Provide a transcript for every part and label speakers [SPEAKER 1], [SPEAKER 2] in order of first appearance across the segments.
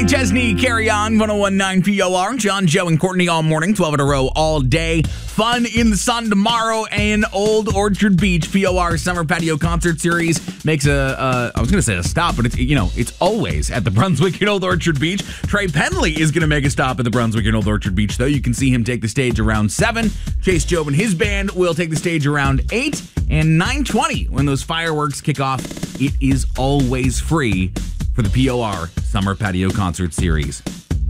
[SPEAKER 1] Kenny Chesney, Carry On, 101.9 POR. John, Joe, and Courtney all morning, 12 in a row, all day. Fun in the sun tomorrow in Old Orchard Beach. POR Summer Patio Concert Series makes I was going to say a stop, but it's always at the Brunswick in Old Orchard Beach. Trey Penley is going to make a stop at the Brunswick in Old Orchard Beach, though. You can see him take the stage around 7. Chase Job and his band will take the stage around 8. And 9:20, when those fireworks kick off, it is always free for the POR Summer Patio Concert Series.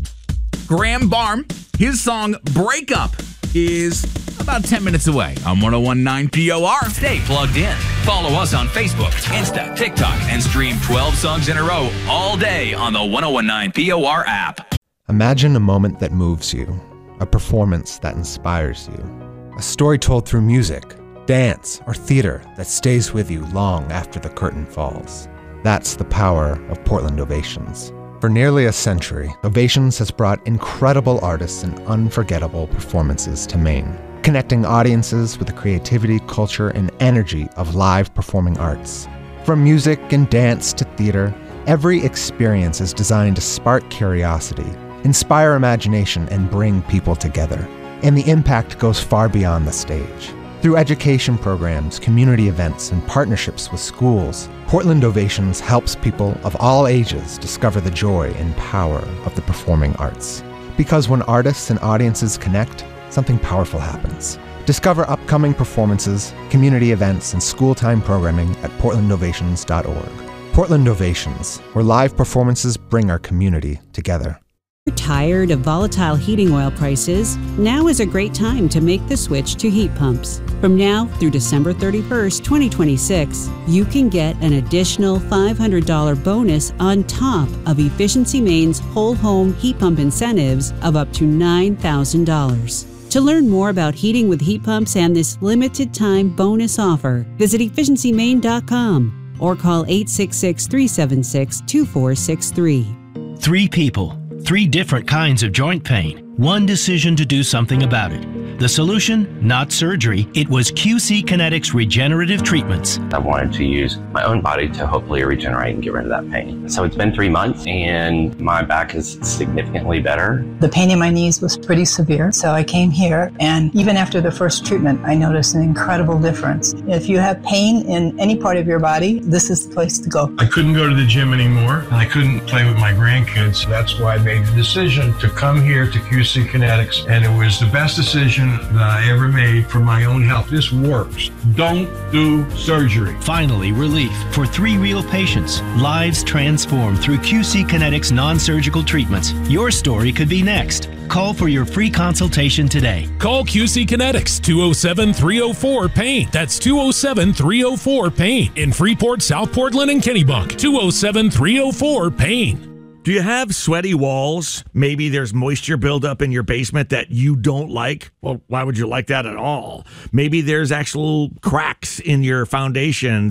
[SPEAKER 1] Graham Barm, his song Break Up is about 10 minutes away on 101.9 POR.
[SPEAKER 2] Stay plugged in. Follow us on Facebook, Insta, TikTok, and stream 12 songs in a row all day on the 101.9 POR app.
[SPEAKER 3] Imagine a moment that moves you, a performance that inspires you, a story told through music, dance, or theater that stays with you long after the curtain falls. That's the power of Portland Ovations. For nearly a century, Ovations has brought incredible artists and unforgettable performances to Maine, connecting audiences with the creativity, culture, and energy of live performing arts. From music and dance to theater, every experience is designed to spark curiosity, inspire imagination, and bring people together. And the impact goes far beyond the stage. Through education programs, community events, and partnerships with schools, Portland Ovations helps people of all ages discover the joy and power of the performing arts. Because when artists and audiences connect, something powerful happens. Discover upcoming performances, community events, and school-time programming at portlandovations.org. Portland Ovations, where live performances bring our community together.
[SPEAKER 4] Tired of volatile heating oil prices? Now is a great time to make the switch to heat pumps. From now through December 31st, 2026, you can get an additional $500 bonus on top of Efficiency Maine's whole home heat pump incentives of up to $9,000. To learn more about heating with heat pumps and this limited time bonus offer, visit efficiencymaine.com or call 866-376-2463.
[SPEAKER 5] 3 people. 3 different kinds of joint pain. 1 decision to do something about it. The solution? Not surgery. It was QC Kinetics regenerative treatments.
[SPEAKER 6] I wanted to use my own body to hopefully regenerate and get rid of that pain. So it's been 3 months and my back is significantly better.
[SPEAKER 7] The pain in my knees was pretty severe, so I came here, and even after the first treatment, I noticed an incredible difference. If you have pain in any part of your body, this is the place to go.
[SPEAKER 8] I couldn't go to the gym anymore, and I couldn't play with my grandkids. That's why I made the decision to come here to QC Kinetics, and it was the best decision that I ever made for my own health. This works. Don't do surgery.
[SPEAKER 5] Finally, relief for 3 real patients. Lives transformed through QC Kinetics non-surgical treatments. Your story could be next. Call for your free consultation today.
[SPEAKER 9] Call QC Kinetics, 207-304-PAIN. That's 207-304-PAIN. In Freeport, South Portland, and Kennebunk, 207-304-PAIN.
[SPEAKER 10] Do you have sweaty walls? Maybe there's moisture buildup in your basement that you don't like? Well, why would you like that at all? Maybe there's actual cracks in your foundation